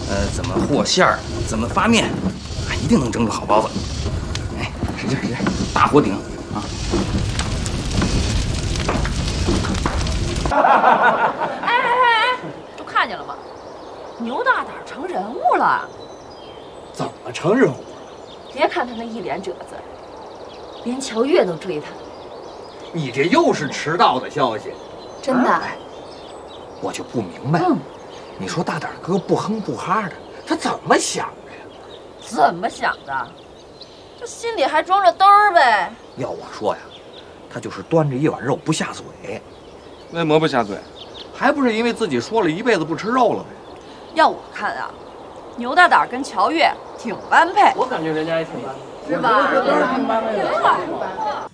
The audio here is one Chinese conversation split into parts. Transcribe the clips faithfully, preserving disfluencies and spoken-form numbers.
呃，怎么和馅儿，怎么发面，啊，一定能蒸出好包子。哎，使劲使劲，大火顶啊！ 哎哎哎哎，都看见了吗？牛大胆成人物了。 怎么成人物了？ 别看他那一脸褶子，连乔月都追他。 你这又是迟到的消息。 真的。 哎，我就不明白， 嗯， 你说大胆哥不哼不哈的，他怎么想的呀？ 怎么想的？这心里还装着嘚儿呗。 要我说呀，他就是端着一碗肉不下嘴。 为么不下嘴？还不是因为自己说了一辈子不吃肉了呗？ 要我看啊，牛大胆跟乔月挺般配。 我感觉人家也挺般配， 是吧？ 都是挺般配的。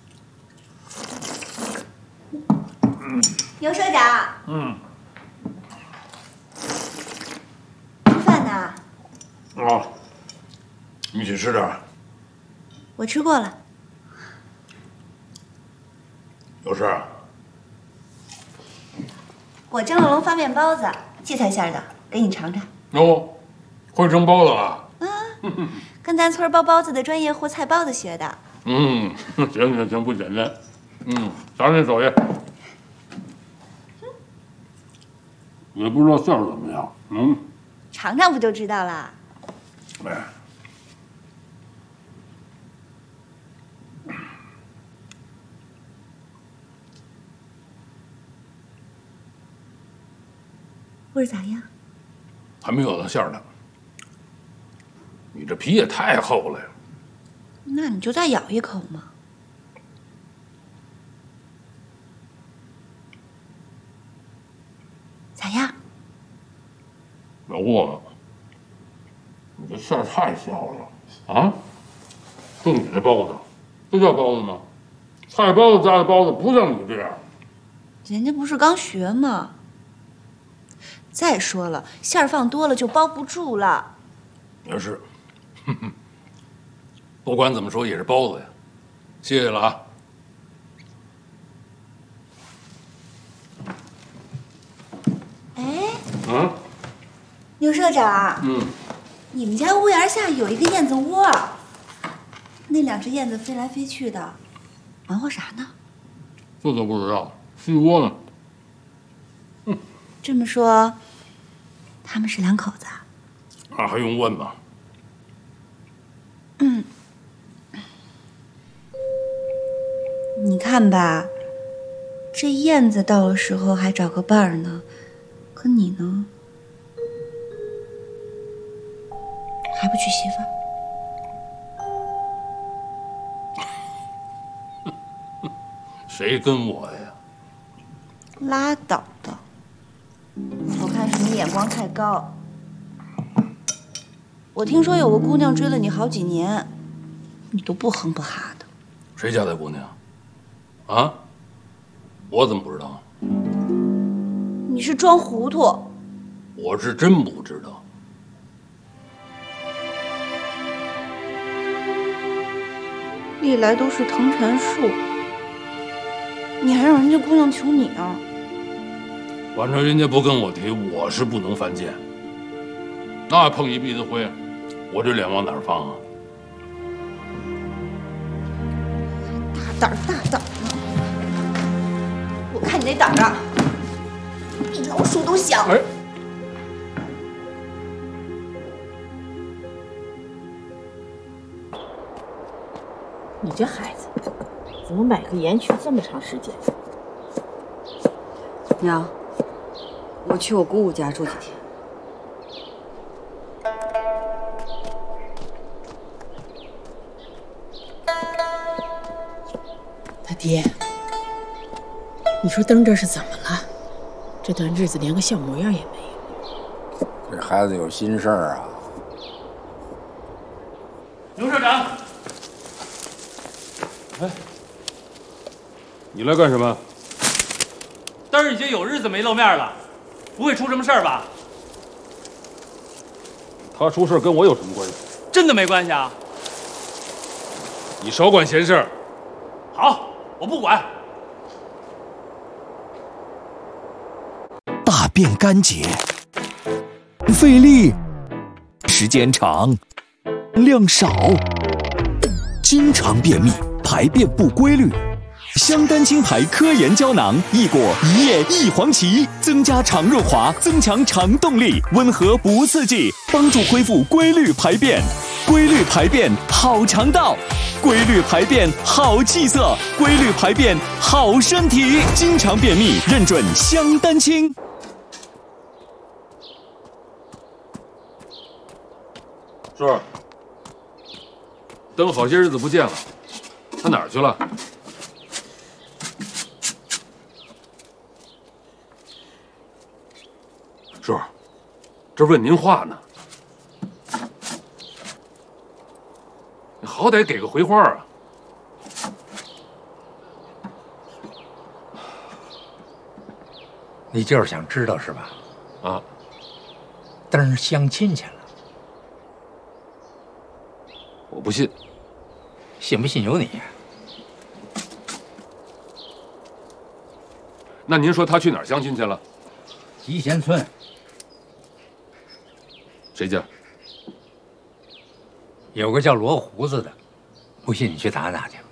牛社长， 嗯， 吃饭呢？ 哦，你去吃点儿。 我吃过了。 有事儿？ 我蒸了笼发面包子，荠菜馅的，给你尝尝。 哦，会蒸包子了？ 嗯，跟咱村包包子的专业户菜包子学的。 嗯，行行行，不简单。嗯，尝尝手艺。也不知道馅儿怎么样。嗯， 尝尝不就知道了。 哎， 味儿咋样？ 还没有那馅儿呢。你这皮也太厚了呀！ 那你就再咬一口嘛。咋样？ 老郭，你这馅儿太小了啊！就你这包子，这叫包子吗？菜包子家的包子不像你这样。 人家不是刚学吗？再说了，馅儿放多了就包不住了。 也是，哼哼。不管怎么说也是包子呀，谢谢了啊。 哎， 嗯， 牛社长， 嗯， 你们家屋檐下有一个燕子窝，那两只燕子飞来飞去的，忙活啥呢？ 这都不知道，续窝呢。 嗯，这么说，他们是两口子啊？ 那还用问吗？ 嗯，你看吧，这燕子到了时候还找个伴儿呢，可你呢，还不娶媳妇儿？谁跟我呀？ 拉倒吧，我看是你眼光太高。我听说有个姑娘追了你好几年，你都不哼不哈的。 谁家的姑娘？啊？我怎么不知道？ 你是装糊涂。 我是真不知道。 历来都是藤缠树，你还让人家姑娘求你啊？ 反正人家不跟我提，我是不能犯贱。那碰一鼻子灰，我这脸往哪儿放啊？ 大胆儿大胆儿呢！我看你那胆儿啊，比老鼠都小。 哎， 你这孩子怎么买个盐曲这么长时间？ 娘，我去我姑姑家住几天。 他爹，你说登这是怎么了？这段日子连个小模样也没有。 这孩子有心事儿啊。 牛社长，哎，你来干什么？ 灯儿已经有日子没露面了，不会出什么事儿吧？ 他出事跟我有什么关系？ 真的没关系啊？ 你少管闲事儿。 好，我不管。 大便干结，费力， 时间长，量少，经常便秘，排便不规律。香丹青牌科研胶囊，一果一叶一黄芪，增加肠润滑，增强肠动力，温和不刺激，帮助恢复规律排便。规律排便好肠道，规律排便好气色，规律排便好身体。经常便秘，认准香丹青。 叔儿，等好些日子不见了，他哪儿去了？叔儿，这问您话呢，你好歹给个回话啊！ 你就是想知道是吧？ 啊， 灯儿相亲去了， 我不信， 信不信由你。 那您说他去哪儿相亲去了？ 集贤村。 谁家？ 有个叫罗胡子的，不信你去打听打听。